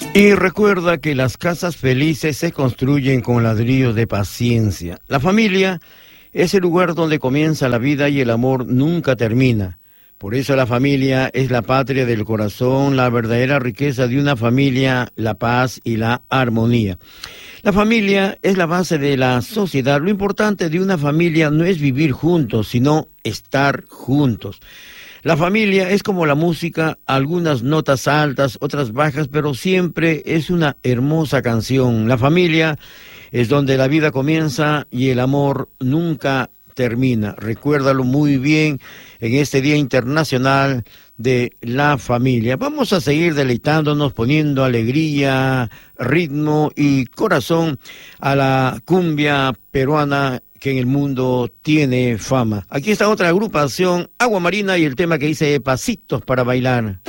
Y recuerda que las casas felices se construyen con ladrillos de paciencia. La familia es el lugar donde comienza la vida y el amor nunca termina. Por eso la familia es la patria del corazón, la verdadera riqueza de una familia, la paz y la armonía. La familia es la base de la sociedad. Lo importante de una familia no es vivir juntos, sino estar juntos. La familia es como la música, algunas notas altas, otras bajas, pero siempre es una hermosa canción. La familia es donde la vida comienza y el amor nunca termina. Recuérdalo muy bien en este Día Internacional de la Familia. Vamos a seguir deleitándonos, poniendo alegría, ritmo y corazón a la cumbia peruana que en el mundo tiene fama. Aquí está otra agrupación, Agua Marina, y el tema que dice Pasitos para Bailar.